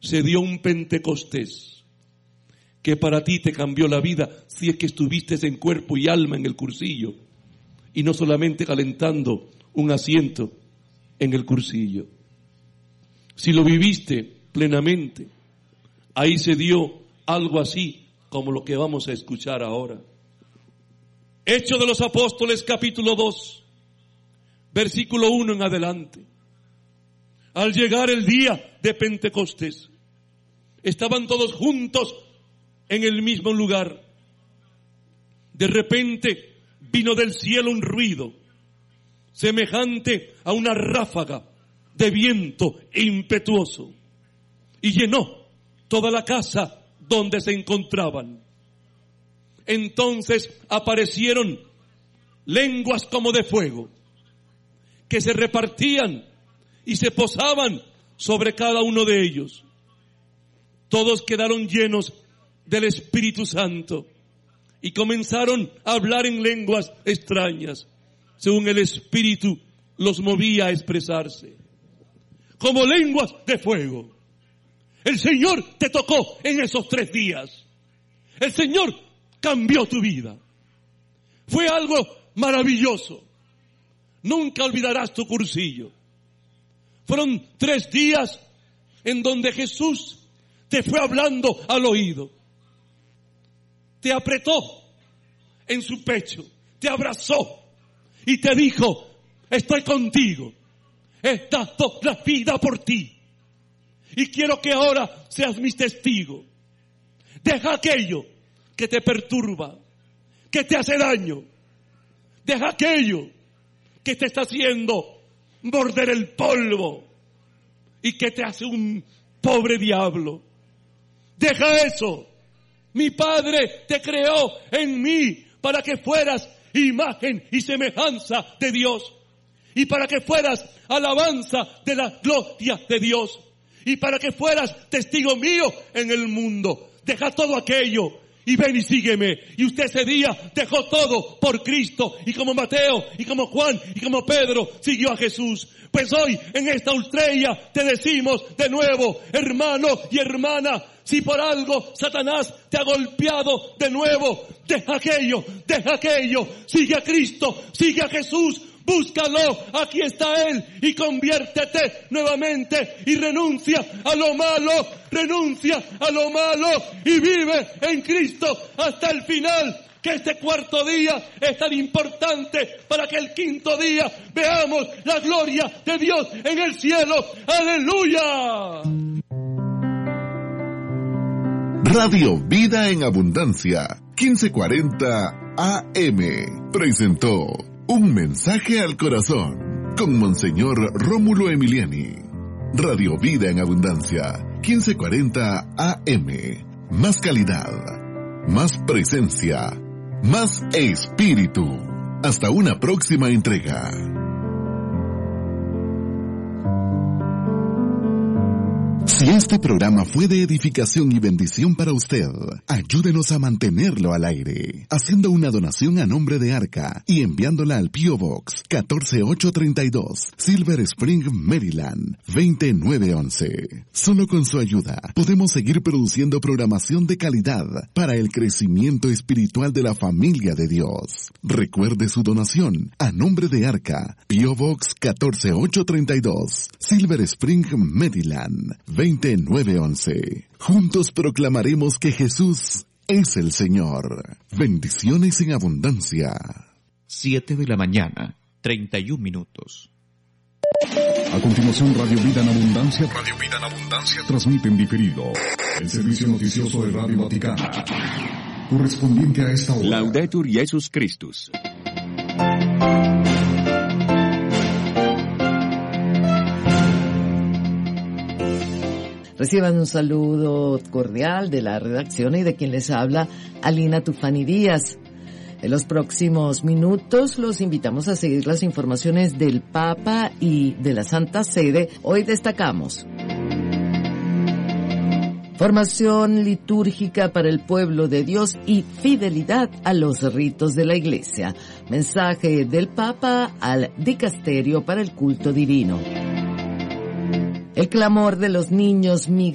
se dio un Pentecostés que para ti te cambió la vida si es que estuviste en cuerpo y alma en el cursillo y no solamente calentando un asiento en el cursillo. Si lo viviste plenamente, ahí se dio algo así como lo que vamos a escuchar ahora. Hechos de los Apóstoles, capítulo 2, versículo 1 en adelante. Al llegar el día de Pentecostés, estaban todos juntos en el mismo lugar. De repente vino del cielo un ruido semejante a una ráfaga de viento impetuoso y llenó toda la casa donde se encontraban. Entonces aparecieron lenguas como de fuego que se repartían y se posaban sobre cada uno de ellos. Todos quedaron llenos del Espíritu Santo y comenzaron a hablar en lenguas extrañas, según el Espíritu los movía a expresarse. Como lenguas de fuego. El Señor te tocó en esos 3 días. El Señor cambió tu vida. Fue algo maravilloso. Nunca olvidarás tu cursillo. Fueron 3 días en donde Jesús te fue hablando al oído. Te apretó en su pecho, te abrazó y te dijo, estoy contigo, he dado la vida por ti y quiero que ahora seas mi testigo. Deja aquello que te perturba, que te hace daño. Deja aquello que te está haciendo morder el polvo y que te hace un pobre diablo. Deja eso. Mi Padre te creó en mí para que fueras imagen y semejanza de Dios y para que fueras alabanza de la gloria de Dios y para que fueras testigo mío en el mundo. Deja todo aquello y ven y sígueme. Y usted ese día dejó todo por Cristo y como Mateo y como Juan y como Pedro siguió a Jesús. Pues hoy en esta Ultreya te decimos de nuevo, hermano y hermana, si por algo Satanás te ha golpeado de nuevo, deja aquello, sigue a Cristo, sigue a Jesús, búscalo, aquí está Él y conviértete nuevamente y renuncia a lo malo y vive en Cristo hasta el final. Que este 4º día es tan importante para que el 5º día veamos la gloria de Dios en el cielo. ¡Aleluya! Radio Vida en Abundancia, 1540 AM, presentó Un Mensaje al Corazón, con Monseñor Rómulo Emiliani. Radio Vida en Abundancia, 1540 AM, más calidad, más presencia, más espíritu. Hasta una próxima entrega. Si este programa fue de edificación y bendición para usted, ayúdenos a mantenerlo al aire, haciendo una donación a nombre de Arca y enviándola al P.O. Box 14832, Silver Spring, Maryland, 20911. Solo con su ayuda podemos seguir produciendo programación de calidad para el crecimiento espiritual de la familia de Dios. Recuerde su donación a nombre de Arca, P.O. Box 14832, Silver Spring, Maryland, 20911. Juntos proclamaremos que Jesús es el Señor. Bendiciones en abundancia. 7 de la mañana, 31 minutos. A continuación, Radio Vida en Abundancia. Radio Vida en Abundancia transmite en diferido el servicio noticioso de Radio Vaticana, correspondiente a esta hora. Laudetur Jesus Christus. Reciban un saludo cordial de la redacción y de quien les habla, Alina Tufani Díaz. En los próximos minutos los invitamos a seguir las informaciones del Papa y de la Santa Sede. Hoy destacamos formación litúrgica para el pueblo de Dios y fidelidad a los ritos de la Iglesia. Mensaje del Papa al Dicasterio para el Culto Divino. El clamor de los niños migrantes